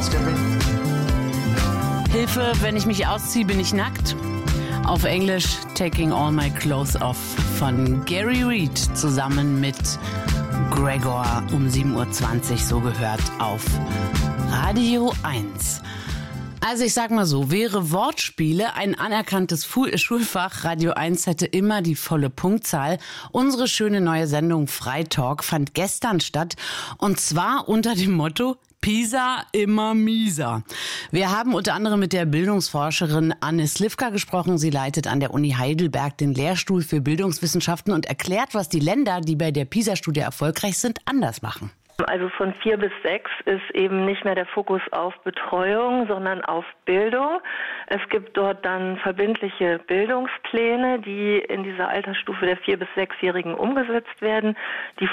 Constable. Hilfe, wenn ich mich ausziehe, bin ich nackt. Auf Englisch Taking All My Clothes Off von Gary Reed zusammen mit Gregor um 7.20 Uhr, so gehört auf Radio 1. Also ich sag mal so, wäre Wortspiele ein anerkanntes Schulfach, Radio 1 hätte immer die volle Punktzahl. Unsere schöne neue Sendung Freitalk fand gestern statt und zwar unter dem Motto Pisa immer mieser. Wir haben unter anderem mit der Bildungsforscherin Anne Slivka gesprochen. Sie leitet an der Uni Heidelberg den Lehrstuhl für Bildungswissenschaften und erklärt, was die Länder, die bei der PISA-Studie erfolgreich sind, anders machen. Also von 4 bis 6 ist eben nicht mehr der Fokus auf Betreuung, sondern auf Bildung. Es gibt dort dann verbindliche Bildungspläne, die in dieser Altersstufe der 4- bis 6-Jährigen umgesetzt werden. Die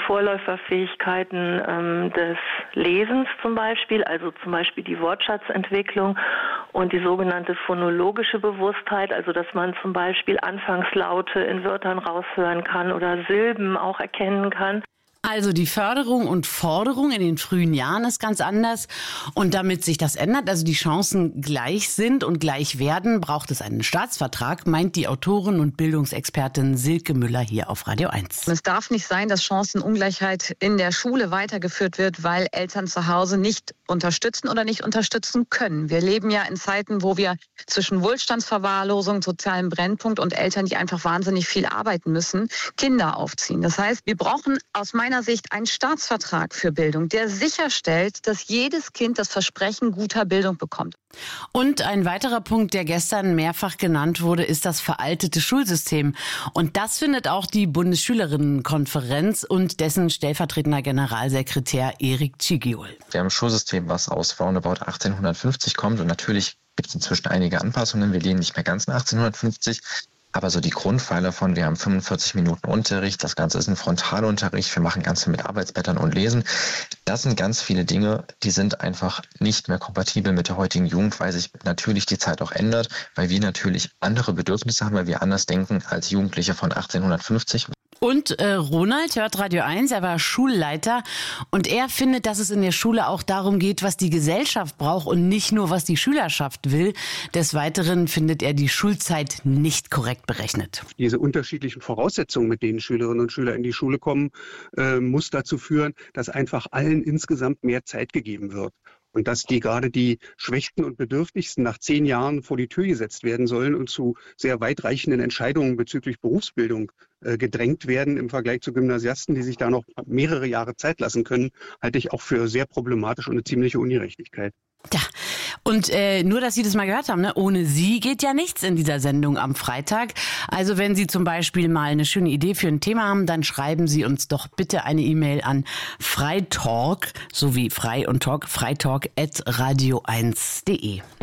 Vorläuferfähigkeiten des Lesens zum Beispiel, also zum Beispiel die Wortschatzentwicklung und die sogenannte phonologische Bewusstheit, also dass man zum Beispiel Anfangslaute in Wörtern raushören kann oder Silben auch erkennen kann. Also die Förderung und Forderung in den frühen Jahren ist ganz anders. Und damit sich das ändert, also die Chancen gleich sind und gleich werden, braucht es einen Staatsvertrag, meint die Autorin und Bildungsexpertin Silke Müller hier auf Radio 1. Es darf nicht sein, dass Chancenungleichheit in der Schule weitergeführt wird, weil Eltern zu Hause nicht unterstützen oder nicht unterstützen können. Wir leben ja in Zeiten, wo wir zwischen Wohlstandsverwahrlosung, sozialem Brennpunkt und Eltern, die einfach wahnsinnig viel arbeiten müssen, Kinder aufziehen. Das heißt, wir brauchen aus meiner Sicht einen Staatsvertrag für Bildung, der sicherstellt, dass jedes Kind das Versprechen guter Bildung bekommt. Und ein weiterer Punkt, der gestern mehrfach genannt wurde, ist das veraltete Schulsystem. Und das findet auch die Bundesschülerinnenkonferenz und dessen stellvertretender Generalsekretär Erik Cighiol. Wir haben ein Schulsystem, was aus roundabout 1850 kommt und natürlich gibt es inzwischen einige Anpassungen. Wir leben nicht mehr ganz nach 1850. Aber so die Grundpfeiler von, wir haben 45 Minuten Unterricht, das Ganze ist ein Frontalunterricht, wir machen ganz viel mit Arbeitsblättern und Lesen. Das sind ganz viele Dinge, die sind einfach nicht mehr kompatibel mit der heutigen Jugend, weil sich natürlich die Zeit auch ändert, weil wir natürlich andere Bedürfnisse haben, weil wir anders denken als Jugendliche von 1850. Und Ronald hört Radio 1, er war Schulleiter und er findet, dass es in der Schule auch darum geht, was die Gesellschaft braucht und nicht nur, was die Schülerschaft will. Des Weiteren findet er die Schulzeit nicht korrekt berechnet. Diese unterschiedlichen Voraussetzungen, mit denen Schülerinnen und Schüler in die Schule kommen, muss dazu führen, dass einfach allen insgesamt mehr Zeit gegeben wird. Und dass gerade die Schwächsten und Bedürftigsten nach 10 Jahren vor die Tür gesetzt werden sollen und zu sehr weitreichenden Entscheidungen bezüglich Berufsbildung gedrängt werden im Vergleich zu Gymnasiasten, die sich da noch mehrere Jahre Zeit lassen können, halte ich auch für sehr problematisch und eine ziemliche Ungerechtigkeit. Ja, und nur, dass Sie das mal gehört haben, ne? Ohne Sie geht ja nichts in dieser Sendung am Freitag. Also wenn Sie zum Beispiel mal eine schöne Idee für ein Thema haben, dann schreiben Sie uns doch bitte eine E-Mail an Freitalk, sowie Frei und Talk, freitalk@radio1.de.